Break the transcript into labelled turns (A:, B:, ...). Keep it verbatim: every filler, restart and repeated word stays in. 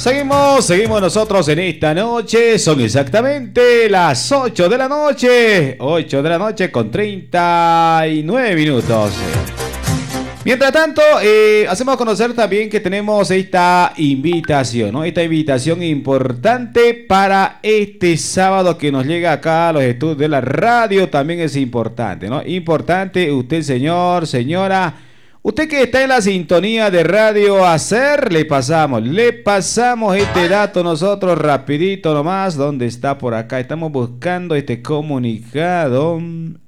A: Seguimos, seguimos nosotros en esta noche. Son exactamente las ocho de la noche. ocho de la noche con treinta y nueve minutos. Mientras tanto, eh, hacemos conocer también que tenemos esta invitación, ¿no? Esta invitación importante para este sábado que nos llega acá a los estudios de la radio. También es importante, ¿no? Importante, usted, señor, señora. Usted que está en la sintonía de Radio Hacer, le pasamos, le pasamos este dato nosotros rapidito nomás. ¿Dónde está por acá? Estamos buscando este comunicado.